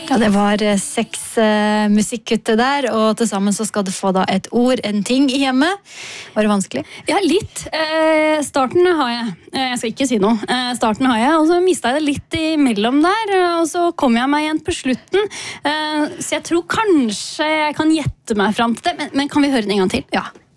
Ja, det var 6 musikkgutter der, og til sammen så skal du få da et ord, en ting i hjemmet. Var det vanskelig? Ja, litt. Starten har jeg. Jeg skal ikke si noe. Starten har jeg, og så mistet jeg det litt imellom der, og så kom jeg meg igjen på slutten. Så jeg tror kanskje jeg kan gjette meg frem til det, men kan vi høre den en gang til? Ja.